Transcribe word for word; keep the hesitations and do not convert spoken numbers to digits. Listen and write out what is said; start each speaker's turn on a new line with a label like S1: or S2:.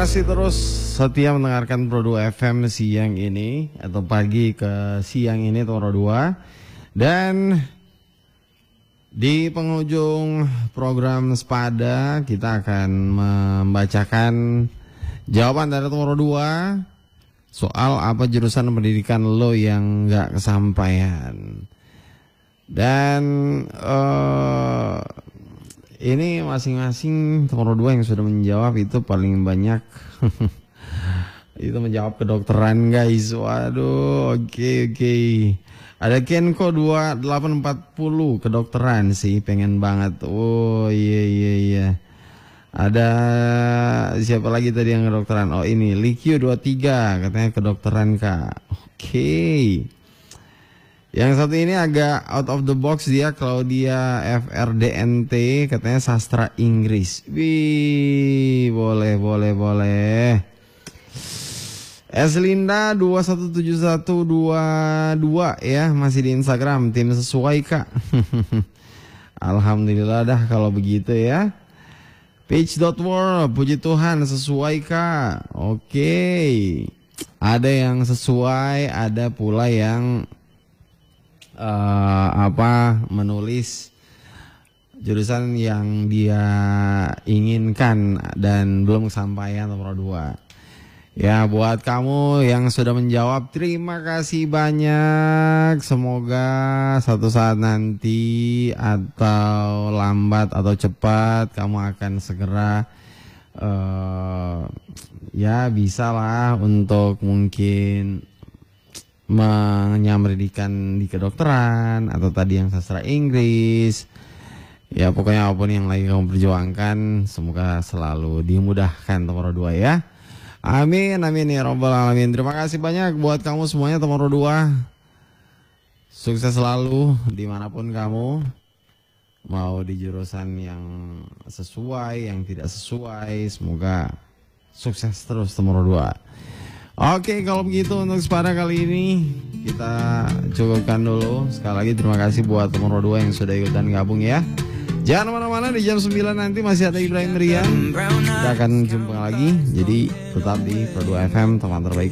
S1: masih terus setia mendengarkan Pro dua F M siang ini atau pagi ke siang ini Pro dua. Dan di penghujung program Sepada kita akan membacakan jawaban dari Pro dua soal apa jurusan pendidikan lo yang nggak kesampaian. Dan uh, ini masing-masing nomor dua yang sudah menjawab itu paling banyak itu menjawab kedokteran guys. Waduh, oke okay, oke okay. Ada Kenko dua delapan empat nol kedokteran sih, pengen banget. Oh iya iya iya. Ada siapa lagi tadi yang kedokteran? Oh ini Likyu dua tiga katanya kedokteran kak. Oke okay. Yang satu ini agak out of the box, dia Claudia F R D N T katanya sastra Inggris. Wih, boleh boleh boleh. Eslinda dua satu tujuh satu dua dua ya, masih di Instagram, tim sesuai kak. Alhamdulillah dah kalau begitu ya. Page.world, puji Tuhan sesuai kak. Oke, ada yang sesuai, ada pula yang Uh, apa menulis jurusan yang dia inginkan dan belum kesampaian nomor dua. Ya, buat kamu yang sudah menjawab, terima kasih banyak. Semoga suatu saat nanti atau lambat atau cepat kamu akan segera uh, ya bisa lah untuk mungkin menyamridikan di kedokteran atau tadi yang sastra Inggris. Ya pokoknya apapun yang lagi kamu perjuangkan, semoga selalu dimudahkan nomor dua ya. Amin amin ya robbal alamin. Terima kasih banyak buat kamu semuanya nomor dua. Sukses selalu dimanapun kamu, mau di jurusan yang sesuai, yang tidak sesuai, semoga sukses terus nomor dua. Oke, kalau begitu untuk Sepada kali ini kita cukupkan dulu. Sekali lagi terima kasih buat nomor dua yang sudah ikutan gabung ya. Jangan kemana-mana, di jam sembilan nanti masih ada Ibrahim Rian. Kita akan jumpa lagi. Jadi tetap di Pro dua F M, teman terbaik.